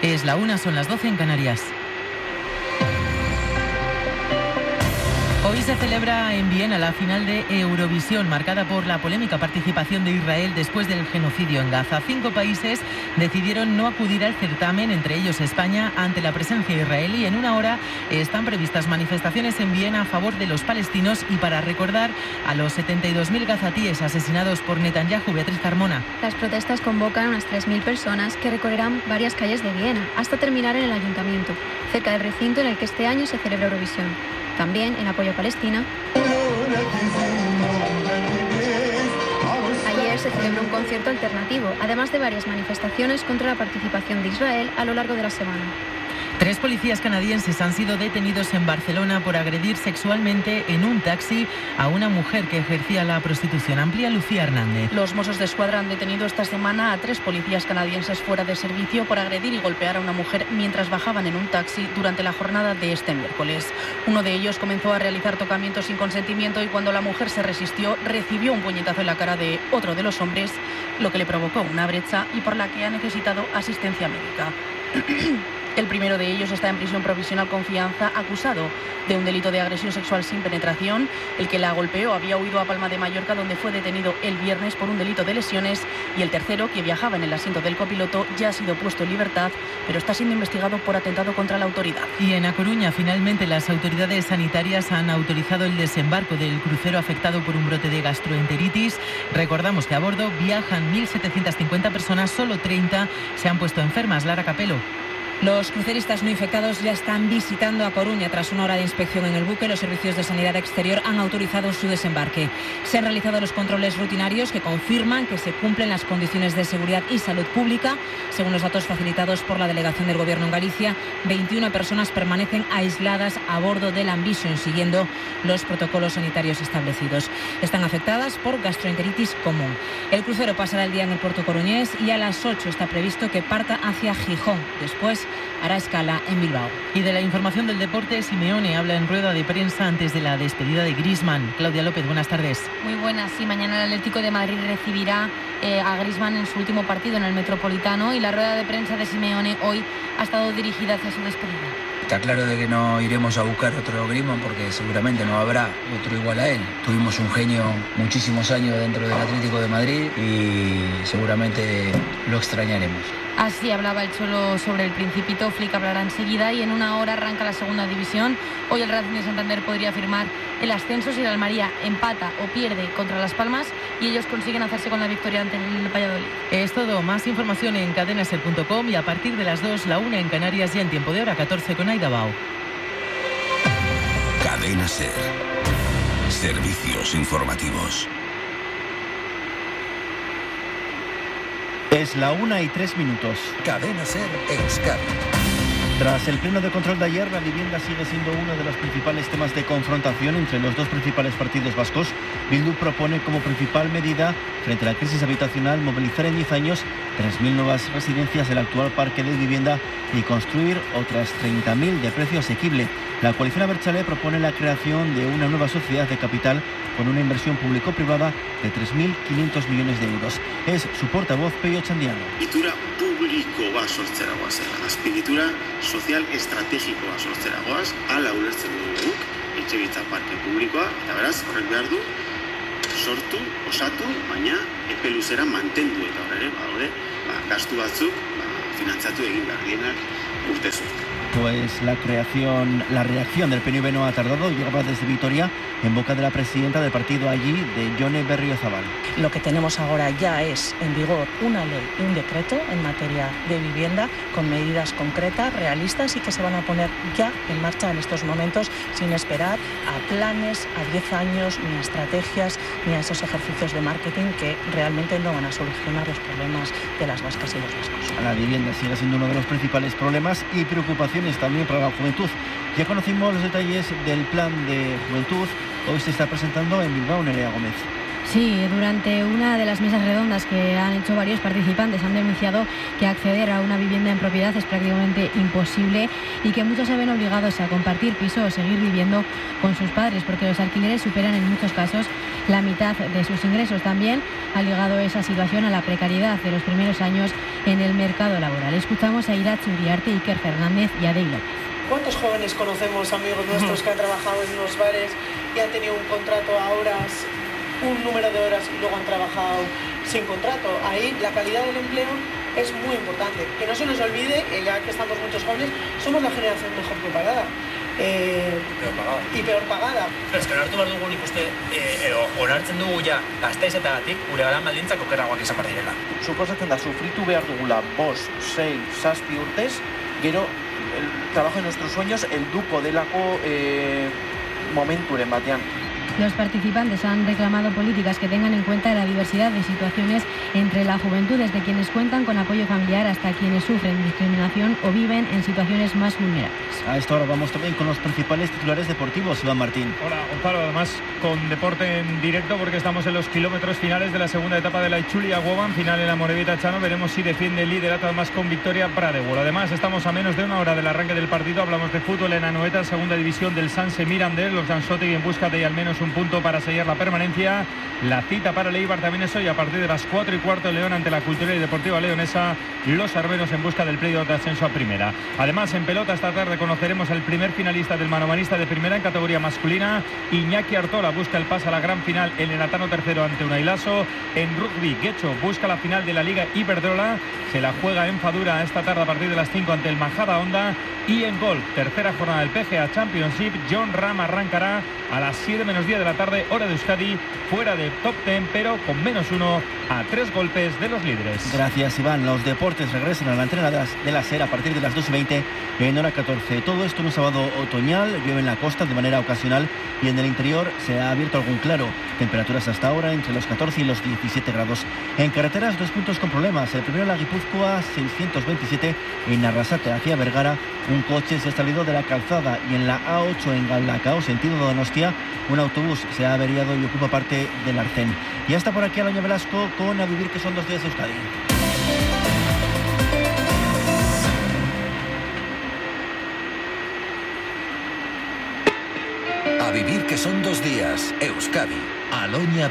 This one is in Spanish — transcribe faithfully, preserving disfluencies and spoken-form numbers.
Es la una, son las doce en Canarias. Hoy se celebra en Viena la final de Eurovisión, marcada por la polémica participación de Israel después del genocidio en Gaza. Cinco países decidieron no acudir al certamen, entre ellos España, ante la presencia israelí. En una hora están previstas manifestaciones en Viena a favor de los palestinos y para recordar a los setenta y dos mil gazatíes asesinados por Netanyahu. Beatriz Carmona. Las protestas convocan a unas tres mil personas que recorrerán varias calles de Viena hasta terminar en el ayuntamiento, cerca del recinto en el que este año se celebra Eurovisión. También en apoyo a Palestina. Ayer se celebró un concierto alternativo, además de varias manifestaciones contra la participación de Israel a lo largo de la semana. Tres policías canadienses han sido detenidos en Barcelona por agredir sexualmente en un taxi a una mujer que ejercía la prostitución. Amplía Lucía Hernández. Los Mossos d'Esquadra han detenido esta semana a tres policías canadienses fuera de servicio por agredir y golpear a una mujer mientras bajaban en un taxi durante la jornada de este miércoles. Uno de ellos comenzó a realizar tocamientos sin consentimiento y cuando la mujer se resistió recibió un puñetazo en la cara de otro de los hombres, lo que le provocó una brecha y por la que ha necesitado asistencia médica. El primero de ellos está en prisión provisional con fianza, acusado de un delito de agresión sexual sin penetración. El que la golpeó había huido a Palma de Mallorca, donde fue detenido el viernes por un delito de lesiones. Y el tercero, que viajaba en el asiento del copiloto, ya ha sido puesto en libertad, pero está siendo investigado por atentado contra la autoridad. Y en A Coruña, finalmente, las autoridades sanitarias han autorizado el desembarco del crucero afectado por un brote de gastroenteritis. Recordamos que a bordo viajan mil setecientas cincuenta personas, solo treinta se han puesto enfermas. Lara Capelo. Los cruceristas no infectados ya están visitando A Coruña. Tras una hora de inspección en el buque, los servicios de sanidad exterior han autorizado su desembarque. Se han realizado los controles rutinarios que confirman que se cumplen las condiciones de seguridad y salud pública. Según los datos facilitados por la delegación del Gobierno en Galicia, veintiuna personas permanecen aisladas a bordo del Ambition, siguiendo los protocolos sanitarios establecidos. Están afectadas por gastroenteritis común. El crucero pasará el día en el puerto coruñés y a las ocho está previsto que parta hacia Gijón. Después hará escala en Bilbao. Y de la información del deporte, Simeone habla en rueda de prensa antes de la despedida de Griezmann. Claudia López, buenas tardes. Muy buenas. Sí, mañana el Atlético de Madrid recibirá eh, a Griezmann en su último partido en el Metropolitano y la rueda de prensa de Simeone hoy ha estado dirigida hacia su despedida. Está claro de que no iremos a buscar otro Griezmann porque seguramente no habrá otro igual a él. Tuvimos un genio muchísimos años dentro del Atlético de Madrid y seguramente lo extrañaremos. Así hablaba el Cholo sobre el Principito. Flick hablará enseguida y en una hora arranca la segunda división. Hoy el Racing de Santander podría firmar el ascenso si el Almería empata o pierde contra Las Palmas y ellos consiguen hacerse con la victoria ante el Valladolid. Es todo. Más información en cadena ser punto com y a partir de las dos, la una en Canarias, ya en tiempo de hora catorce con Aida Bao. Cadena Ser. Servicios informativos. Es la una y tres minutos. Cadena Ser Euskadi. Tras el pleno de control de ayer, la vivienda sigue siendo uno de los principales temas de confrontación entre los dos principales partidos vascos. Bildu propone como principal medida frente a la crisis habitacional movilizar en diez años tres mil nuevas residencias del actual parque de vivienda y construir otras treinta mil de precio asequible. La coalición abertzale propone la creación de una nueva sociedad de capital con una inversión público-privada de tres mil quinientos millones de euros. Es su portavoz, Peio Txandiano. Egitura publiko bat sortzera goazela, azpiegitura sozial estrategiko bat sortzera goaz, ala ulertzen dugu guk, etxebizitza parke publikoa, eta beraz, horrek behar du, sortu, osatu, baina epe luzera mantendu eta horre, badaude, ba, gastu batzuk, ba, finantzatu egin behar dienak urtezuk. Pues la creación, la reacción del P N V no ha tardado, llegaba desde Vitoria en boca de la presidenta del partido allí, de Jone Berriozabal. Lo que tenemos ahora ya es en vigor una ley y un decreto en materia de vivienda con medidas concretas, realistas y que se van a poner ya en marcha en estos momentos sin esperar a planes a diez años, ni a estrategias, ni a esos ejercicios de marketing que realmente no van a solucionar los problemas de las vascas y los vascos. La vivienda sigue siendo uno de los principales problemas y preocupaciones también para la juventud. Ya conocimos los detalles del plan de juventud. Hoy se está presentando en Bilbao. Nerea Gómez. Sí, durante una de las mesas redondas que han hecho varios participantes han denunciado que acceder a una vivienda en propiedad es prácticamente imposible y que muchos se ven obligados a compartir piso o seguir viviendo con sus padres porque los alquileres superan en muchos casos la mitad de sus ingresos. También ha ligado esa situación a la precariedad de los primeros años en el mercado laboral. Escuchamos a Iratxe Uriarte, Iker Fernández y a Dey López. ¿Cuántos jóvenes conocemos, amigos nuestros, que han trabajado en unos bares y han tenido un contrato a horas, un número de horas y luego han trabajado sin contrato? Ahí la calidad del empleo es muy importante. Que no se nos olvide, eh, ya que estamos muchos jóvenes, somos la generación mejor preparada. Eh, peor pagada. Y peor pagada. Pero es que hartu behar dugu nik uste, eh, edo onartzen dugu ja gazteizetatik gure lan baldintzak okerragoak izan behar direla. Suposatzen da, sufritu behar dugula bost, sei, zazpi urtez, gero el trabajo de nuestros sueños helduko delako eh, momenturen batean. Los participantes han reclamado políticas que tengan en cuenta la diversidad de situaciones entre la juventud, desde quienes cuentan con apoyo familiar hasta quienes sufren discriminación o viven en situaciones más vulnerables. A esta hora vamos también con los principales titulares deportivos. Iván Martín. Hola, Gonzalo. Además, con deporte en directo, porque estamos en los kilómetros finales de la segunda etapa de la Itzulia-Goban, final en la Amorebieta-Chano. Veremos si defiende el liderato, además con victoria Pradewol. Además, estamos a menos de una hora del arranque del partido. Hablamos de fútbol en Anoeta, segunda división del Sanse Mirandés. Los Gansotegui en busca de al menos un punto para sellar la permanencia. La cita para el Eibar también es hoy a partir de las cuatro y cuarto. León ante la Cultural y Deportiva Leonesa. Los armenos en busca del playoff de ascenso a primera. Además, en pelota esta tarde conoceremos el primer finalista del manomanista de primera en categoría masculina. Iñaki Artola busca el pase a la gran final, el enatano tercero ante Unai Laso. En rugby, Guecho busca la final de la Liga Iberdrola. Se la juega en Fadura esta tarde a partir de las cinco ante el Majada Honda. Y en golf, tercera jornada del P G A Championship, John Ram arrancará a las siete menos diez de la tarde, hora de Euskadi, fuera de top diez, pero con menos uno a tres golpes de los líderes. Gracias, Iván. Los deportes regresan a la antena de, las, de la SER a partir de las dos y veinte en hora catorce. Todo esto en un sábado otoñal, llueve en la costa de manera ocasional y en el interior se ha abierto algún claro. Temperaturas hasta ahora entre los catorce y los diecisiete grados. En carreteras, dos puntos con problemas. El primero, la Guipúzcoa seiscientos veintisiete en Arrasate hacia Vergara. Un coche se ha salido de la calzada, y en la A ocho en Galdacao, sentido Donostia, un autobús se ha averiado y ocupa parte del arcén. Y hasta por aquí Aloña Velasco con A Vivir que son dos días de Euskadi. A Vivir que son dos días, Euskadi. Aloña